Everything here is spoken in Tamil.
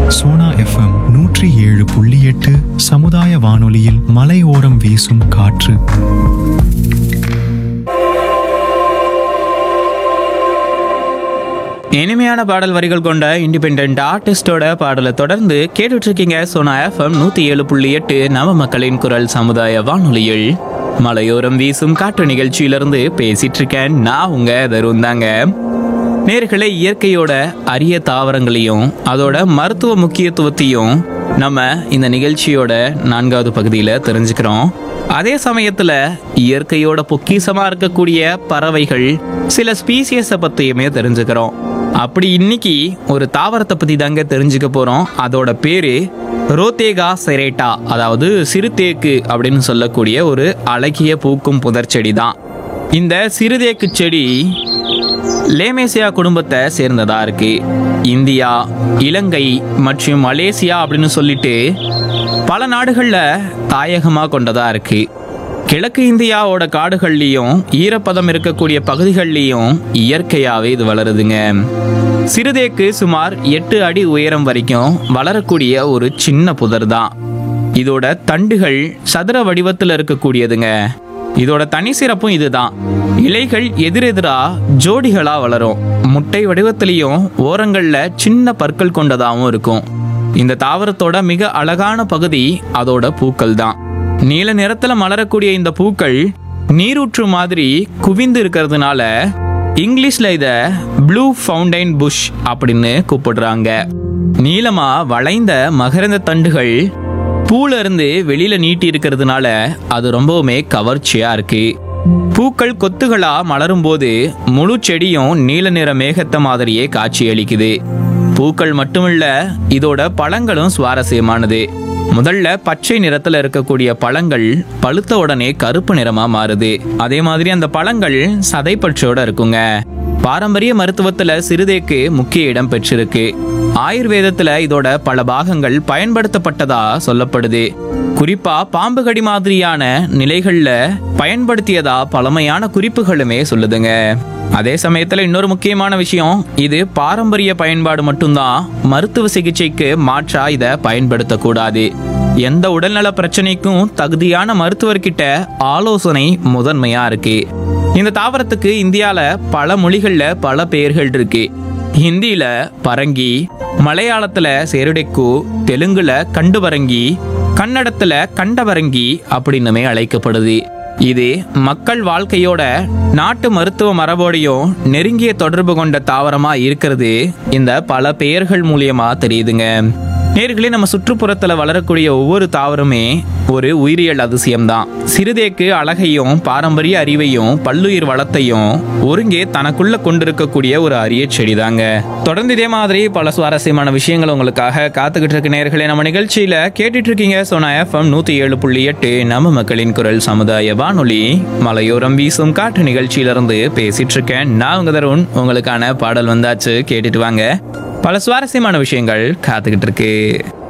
சோனா எஃப்எம் 107.8 சமுதாய வானொலியில் மலையோரம் வீசும் காற்று. இனிமையான பாடல் வரிகள் கொண்ட இண்டிபெண்டன்ட் ஆர்டிஸ்டோட பாடலை தொடர்ந்து கேட்டுட்டு இருக்கீங்க சோனா எஃப்எம் 107.8 நம்ம மக்களின் குரல் சமுதாய வானொலியில் மலையோரம் வீசும் காற்று நிகழ்ச்சியிலிருந்து பேசிட்டு இருக்கேன். நான் உங்க தருண் தாங்க. நேர்களே, இயற்கையோட அரிய தாவரங்களையும் அதோட மருத்துவ முக்கியத்துவத்தையும் நம்ம இந்த நிகழ்ச்சியோட 4வது பகுதியில் தெரிஞ்சுக்கிறோம். அதே சமயத்துல இயற்கையோட பொக்கிஷமா இருக்கக்கூடிய பறவைகள், சில ஸ்பீசியஸை பத்தியுமே தெரிஞ்சுக்கிறோம். அப்படி இன்னைக்கு ஒரு தாவரத்தை பத்தி தாங்க தெரிஞ்சுக்க போறோம். அதோட பேரு ரோத்தேகா செரேட்டா, அதாவது சிறுதேக்கு அப்படின்னு சொல்லக்கூடிய ஒரு அழகிய பூக்கும் புதர் செடி தான். இந்த சிறுதேக்கு செடி லேமேசியா குடும்பத்தை சேர்ந்ததா இருக்கு. இந்தியா, இலங்கை மற்றும் மலேசியா அப்படின்னு சொல்லிட்டு பல நாடுகள்ல தாயகமா கொண்டதா இருக்கு. கிழக்கு இந்தியாவோட காடுகள்லையும் ஈரப்பதம் இருக்கக்கூடிய பகுதிகள்லையும் இயற்கையாவே இது வளருதுங்க. சிறுதேக்கு சுமார் 8 அடி உயரம் வரைக்கும் வளரக்கூடிய ஒரு சின்ன புதர் தான். இதோட தண்டுகள் சதுர வடிவத்தில் இருக்கக்கூடியதுங்க. இதோட தனி சிறப்பும் இதுதான். இலைகள் எதிரெதிரா ஜோடிகளா வளரும். முட்டை வடிவத்திலையும் ஓரங்கள்ல சின்ன பற்கள் கொண்டதாகவும் இருக்கும். இந்த தாவரத்தோட மிக அழகான பகுதி அதோட பூக்கள் தான். நீல நிறத்துல மலரக்கூடிய இந்த பூக்கள் நீரூற்று மாதிரி குவிந்து இருக்கிறதுனால இங்கிலீஷ்ல இத ப்ளூ ஃபவுண்டைன் புஷ் அப்படின்னு கூப்பிடுறாங்க. நீளமா வளைந்த மகரந்த தண்டுகள் பூல இருந்து வெளியில நீட்டி இருக்கிறதுனால அது ரொம்பவுமே கவர்ச்சியா இருக்கு. பூக்கள் கொத்துகளா மலரும் போது முழு செடியும் நீல நிற மேகத்தை மாதிரியே காட்சி அளிக்குது. பூக்கள் மட்டுமில்ல, இதோட பழங்களும் சுவாரஸ்யமானது. முதல்ல பச்சை நிறத்துல இருக்கக்கூடிய பழங்கள் பழுத்த உடனே கருப்பு நிறமா மாறுது. அதே மாதிரி அந்த பழங்கள் சதைப்பற்றோட இருக்குங்க. பாரம்பரிய மருத்துவத்துல சிறுதேக்கு முக்கிய இடம் பெற்றிருக்கு. ஆயுர்வேதத்துல இதோட பல பாகங்கள் பயன்படுத்தப்பட்டதா சொல்லப்படுது. குறிப்பா பாம்பு கடி மாதிரியான நிலைகள்ல பயன்படுத்தியதா பழமையான குறிப்புகளுமே சொல்லுதுங்க. அதே சமயத்துல இன்னொரு முக்கியமான விஷயம், இது பாரம்பரிய பயன்பாடு மட்டும்தான். மருத்துவ சிகிச்சைக்கு மாற்றா இதை பயன்படுத்தக்கூடாது. எந்த உடல்நல பிரச்சனைக்கும் தகுதியான மருத்துவர்கிட்ட ஆலோசனை முதன்மையா இருக்கு. இந்த தாவரத்துக்கு இந்தியால பல மொழிகள்ல பல பெயர்கள் இருக்கு. ஹிந்தியில பரங்கி, மலையாளத்துல செருடெக்கு, தெலுங்குல கண்டுபரங்கி, கன்னடத்துல கண்டபரங்கி அப்படின்னுமே அழைக்கப்படுது. இது மக்கள் வாழ்க்கையோட நாட்டு மருத்துவ மரபோடையும் நெருங்கிய தொடர்பு கொண்ட தாவரமா இருக்கிறது இந்த பல பெயர்கள் மூலியமா தெரியுதுங்க. நேர்களே, நம்ம சுற்றுப்புறத்துல வளரக்கூடிய ஒவ்வொரு தாவரமே ஒரு உயிரியல் அதிசயம்தான். சிறுதேக்கு அழகையும் பாரம்பரிய அறிவையும் பல்லுயிர் வளத்தையும் ஒருங்கே தனக்குள்ள கொண்டிருக்கக்கூடிய ஒரு அரிய செடி தாங்க. தொடர்ந்து இதே மாதிரி பல சுவாரஸ்யமான விஷயங்கள் உங்களுக்காக காத்துக்கிட்டு இருக்க நேர்களே. நம்ம நிகழ்ச்சியில கேட்டுட்டு இருக்கீங்க சோனா எஃப்எம் 107.8 நம்ம மக்களின் குரல் சமுதாய வானொலி மலையோரம் வீசும் காற்று நிகழ்ச்சியிலிருந்து பேசிட்டு இருக்கேன். நான் உங்க தருண். உங்களுக்கான பாடல் வந்தாச்சு, கேட்டுட்டு வாங்க. பல சுவாரஸ்யமான விஷயங்கள் காத்துக்கிட்டு இருக்கு.